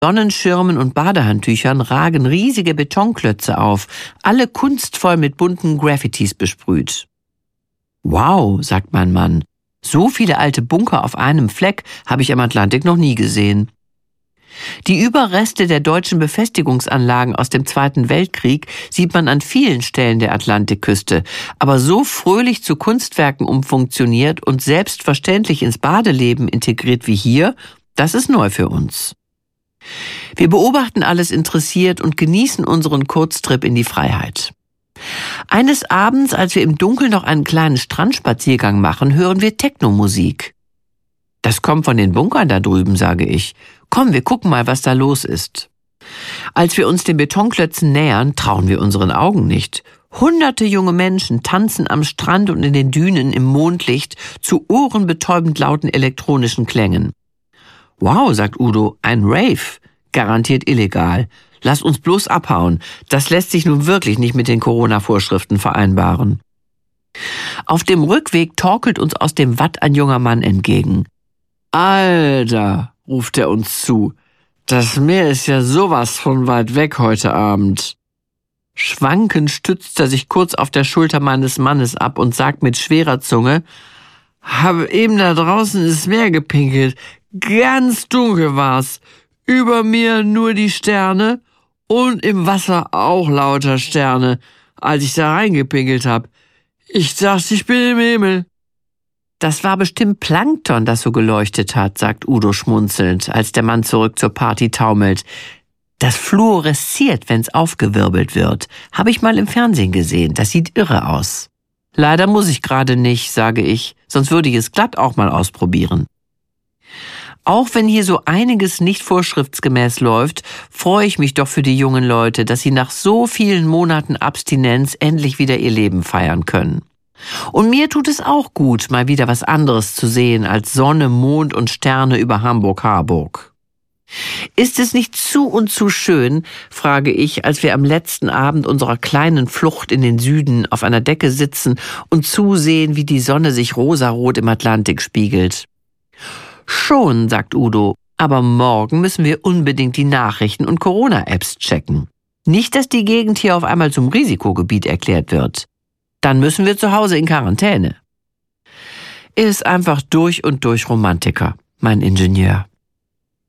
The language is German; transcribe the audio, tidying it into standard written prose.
Sonnenschirmen und Badehandtüchern ragen riesige Betonklötze auf, alle kunstvoll mit bunten Graffitis besprüht. Wow, sagt mein Mann, so viele alte Bunker auf einem Fleck habe ich am Atlantik noch nie gesehen. Die Überreste der deutschen Befestigungsanlagen aus dem Zweiten Weltkrieg sieht man an vielen Stellen der Atlantikküste, aber so fröhlich zu Kunstwerken umfunktioniert und selbstverständlich ins Badeleben integriert wie hier, das ist neu für uns. Wir beobachten alles interessiert und genießen unseren Kurztrip in die Freiheit. Eines Abends, als wir im Dunkeln noch einen kleinen Strandspaziergang machen, hören wir Techno-Musik. Das kommt von den Bunkern da drüben, sage ich. Komm, wir gucken mal, was da los ist. Als wir uns den Betonklötzen nähern, trauen wir unseren Augen nicht. Hunderte junge Menschen tanzen am Strand und in den Dünen im Mondlicht zu ohrenbetäubend lauten elektronischen Klängen. Wow, sagt Udo, ein Rave. Garantiert illegal. Lass uns bloß abhauen. Das lässt sich nun wirklich nicht mit den Corona-Vorschriften vereinbaren. Auf dem Rückweg torkelt uns aus dem Watt ein junger Mann entgegen. Alter, ruft er uns zu. Das Meer ist ja sowas von weit weg heute Abend. Schwankend stützt er sich kurz auf der Schulter meines Mannes ab und sagt mit schwerer Zunge, habe eben da draußen ins Meer gepinkelt. Ganz dunkel war's. Über mir nur die Sterne und im Wasser auch lauter Sterne, als ich da reingepinkelt hab. Ich dachte, ich bin im Himmel. Das war bestimmt Plankton, das so geleuchtet hat, sagt Udo schmunzelnd, als der Mann zurück zur Party taumelt. Das fluoresziert, wenn's aufgewirbelt wird. Habe ich mal im Fernsehen gesehen. Das sieht irre aus. Leider muss ich gerade nicht, sage ich, sonst würde ich es glatt auch mal ausprobieren. Auch wenn hier so einiges nicht vorschriftsgemäß läuft, freue ich mich doch für die jungen Leute, dass sie nach so vielen Monaten Abstinenz endlich wieder ihr Leben feiern können. Und mir tut es auch gut, mal wieder was anderes zu sehen als Sonne, Mond und Sterne über Hamburg-Harburg. Ist es nicht zu und zu schön, frage ich, als wir am letzten Abend unserer kleinen Flucht in den Süden auf einer Decke sitzen und zusehen, wie die Sonne sich rosarot im Atlantik spiegelt. Schon, sagt Udo, aber morgen müssen wir unbedingt die Nachrichten und Corona-Apps checken. Nicht, dass die Gegend hier auf einmal zum Risikogebiet erklärt wird. Dann müssen wir zu Hause in Quarantäne. Er ist einfach durch und durch Romantiker, mein Ingenieur.